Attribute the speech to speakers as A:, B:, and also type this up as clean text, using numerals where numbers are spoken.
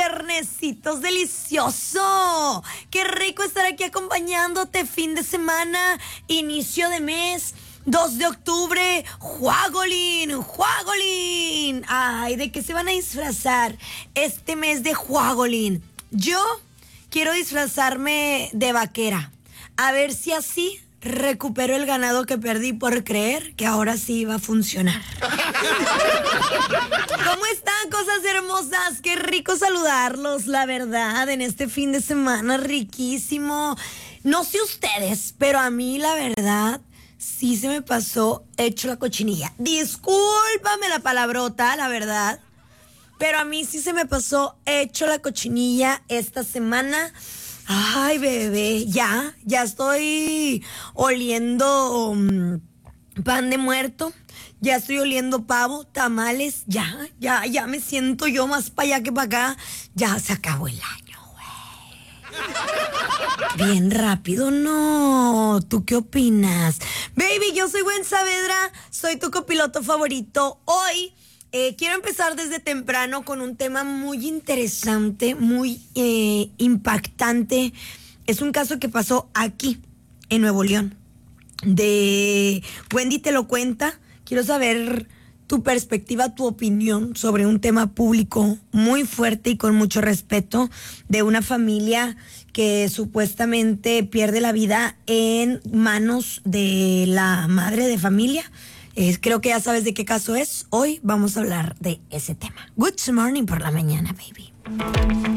A: viernesitos delicioso. Qué rico estar aquí acompañándote fin de semana, inicio de mes. 2 de octubre, Juagolín. Ay, ¿de qué se van a disfrazar este mes de Juagolín? Yo quiero disfrazarme de vaquera. A ver si así recupero el ganado que perdí por creer que ahora sí va a funcionar. ¿Cómo están, cosas hermosas? Qué rico saludarlos, la verdad, en este fin de semana riquísimo. No sé ustedes, pero a mí la verdad sí se me pasó hecho la cochinilla. Discúlpame la palabrota, la verdad, pero a mí sí se me pasó hecho la cochinilla esta semana. Ay, bebé, ya estoy oliendo pan de muerto, ya estoy oliendo pavo, tamales, ya me siento yo más para allá que para acá. Ya se acabó el año, güey. Bien rápido, ¿no? ¿Tú qué opinas? Baby, yo soy Gwen Saavedra, soy tu copiloto favorito. Hoy quiero empezar desde temprano con un tema muy interesante, muy impactante. Es un caso que pasó aquí, en Nuevo León. De Wendy te lo cuenta. Quiero saber tu perspectiva, tu opinión sobre un tema público muy fuerte y con mucho respeto de una familia que supuestamente pierde la vida en manos de la madre de familia. Creo que ya sabes de qué caso es. Hoy vamos a hablar de ese tema. Good morning por la mañana, baby.